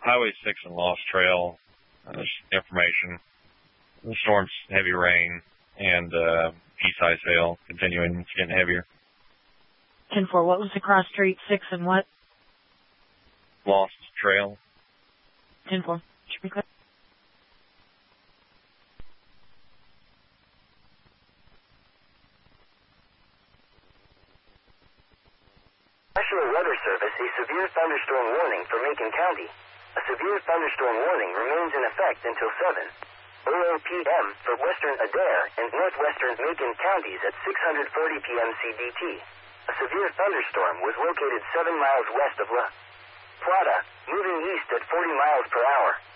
Highway 6 and Lost Trail. Just information. The storm's heavy rain and east ice hail continuing. It's getting heavier. 10-4, what was the cross street? 6 and what? Lost Trail. 10-4. Should be clear. National Weather Service, a severe thunderstorm warning for Macon County. A severe thunderstorm warning remains in effect until 7:00 p.m. for western Adair and northwestern Macon counties at 6:40 p.m. CDT. A severe thunderstorm was located 7 miles west of La Plata, moving east at 40 miles per hour.